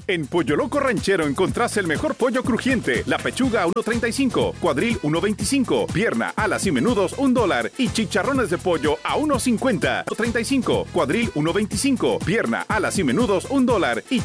En Pollo Loco Ranchero encontrás el mejor pollo crujiente. La pechuga a $1.35, cuadril $1.25, pierna, alas y menudos $1 y chicharrones de pollo a $1.50. $1.35, cuadril $1.25, pierna, alas y menudos $1 y